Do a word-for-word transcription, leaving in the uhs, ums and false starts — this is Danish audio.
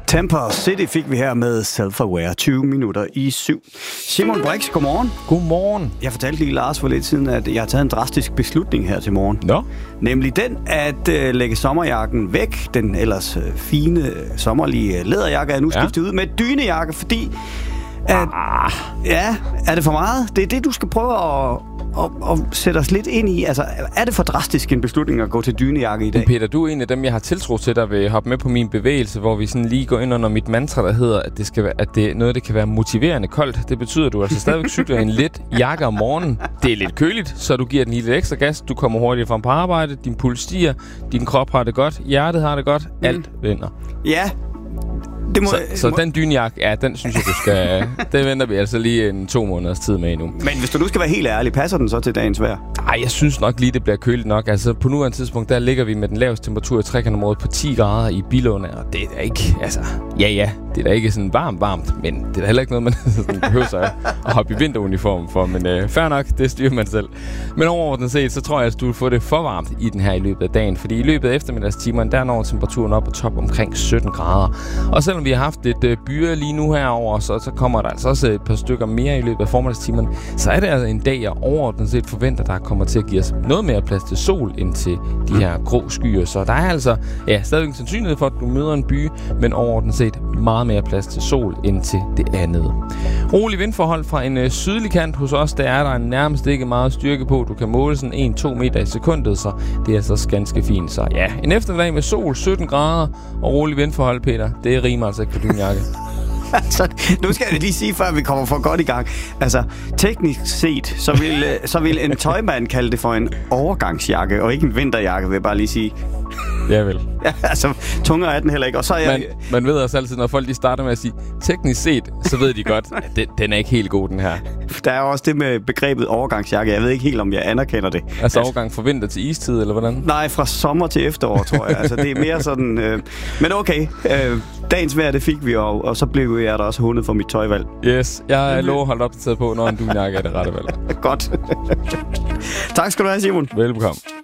Temper City fik vi her med Self-Aware, tyve minutter i syv. Simon Brix, godmorgen. Godmorgen. Jeg fortalte lige Lars for lidt siden, at jeg har taget en drastisk beslutning her til morgen. Nå? Nemlig den, at øh, lægge sommerjakken væk. Den ellers øh, fine, sommerlige læderjakke er nu ja. skiftet ud med dynejakke, fordi... At, ah. Ja, er det for meget? Det er det, du skal prøve at... Og, og sætte os lidt ind i, altså, er det for drastisk en beslutning at gå til dynejakke i dag? Peter, du er en af dem, jeg har tiltro til, der vil hoppe med på min bevægelse, hvor vi sådan lige går ind under mit mantra, der hedder, at det skal være, at det noget, det kan være motiverende koldt. Det betyder, at du altså stadigvæk cykler en let jakke om morgenen. Det er lidt køligt, så du giver den lige lidt ekstra gas. Du kommer hurtigt frem på arbejde, din puls stiger, din krop har det godt, hjertet har det godt, mm. alt vinder. Ja. Det må, så så må... den dynejakke, ja, den synes jeg, du skal... den venter vi altså lige en to måneders tid med endnu. Men hvis du nu skal være helt ærlig, passer den så til dagens vejr? Nej, jeg synes nok lige, det bliver køligt nok. Altså, på nuværende tidspunkt, der ligger vi med den laveste temperatur i trekantområdet på ti grader i Billund, og det er ikke... Altså, ja, ja, det er da ikke sådan varmt, varmt, men det er da heller ikke noget, man behøver sig at hoppe i vinteruniform for. Men øh, fair nok, det styrer man selv. Men overordnet set, så tror jeg, at du vil få det for varmt i den her i løbet af dagen. Fordi i løbet af eftermiddagstimerne, der når temperaturen op på top omkring sytten grader. Og selvom vi har haft lidt øh, byer lige nu herover, så, så kommer der altså også et par stykker mere i løbet af formiddagstimerne. Så er det altså en dag, jeg overordnet set forventer, der kommer til at give os noget mere plads til sol end til de her grå skyer. Så der er altså ja, stadig en sandsynlighed for, at du møder en by, men overordnet set meget mere plads til sol end til det andet. Rolig vindforhold fra en øh, sydlig kant hos os, der er der nærmest ikke meget styrke på. Du kan måle sådan en til to meter i sekundet, så det er altså ganske fint. Så ja, en eftermiddag med sol, sytten grader og rolig vindforhold, Peter, det rimer altså ikke på din jakke. Altså, nu skal jeg lige sige, før vi kommer for godt i gang. Altså, teknisk set, så vil, så vil en tøjmand kalde det for en overgangsjakke, og ikke en vinterjakke, vil jeg bare lige sige. Ja, vel. Ja, altså, tungere er den heller ikke. Og så er jeg... man, man ved også altid, når folk de starter med at sige, teknisk set, så ved de godt, at den, den er ikke helt god, den her. Der er også det med begrebet overgangsjakke. Jeg ved ikke helt, om jeg anerkender det. Altså, altså overgang fra vinter til istid, eller hvordan? Nej, fra sommer til efterår, tror jeg. Altså, det er mere sådan... Øh... Men okay, øh, dagens vejr, det fik vi, og, og så blev jeg der også hundet for mit tøjvalg. Yes, jeg er lov holdt opdateret på, når en dunjakke er det rette valg. Godt. Tak skal du have, Simon. Velbekomme.